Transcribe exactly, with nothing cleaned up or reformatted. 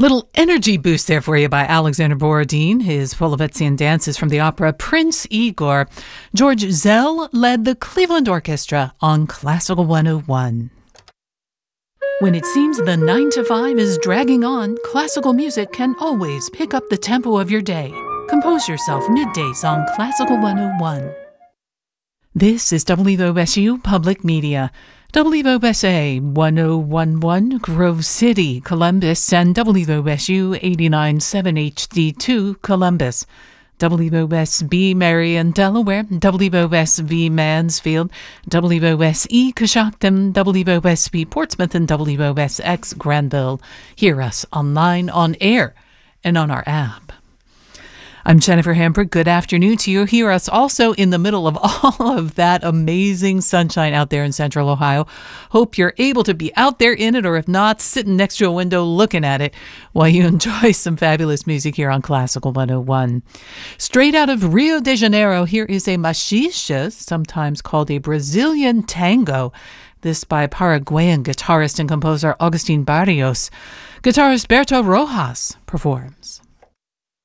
Little energy boost there for you by Alexander Borodin. His Polovetzian dances from the opera Prince Igor. George Zell led the Cleveland Orchestra on Classical one oh one. When it seems the nine to five is dragging on, classical music can always pick up the tempo of your day. Compose yourself middays on Classical one oh one. This is W O S U Public Media. W O S A one oh one point one Grove City, Columbus, and W O S U eighty-nine point seven H D two Columbus. W O S B Marion, Delaware, W O S V Mansfield, W O S E Coshocton, W O S B Portsmouth, and W O S X Granville. Hear us online, on air, and on our app. I'm Jennifer Hamburg. Good afternoon to you. Hear us also in the middle of all of that amazing sunshine out there in Central Ohio. Hope you're able to be out there in it, or if not, sitting next to a window looking at it while you enjoy some fabulous music here on Classical one oh one. Straight out of Rio de Janeiro, here is a machixe, sometimes called a Brazilian tango. This by Paraguayan guitarist and composer Agustin Barrios. Guitarist Berto Rojas performs.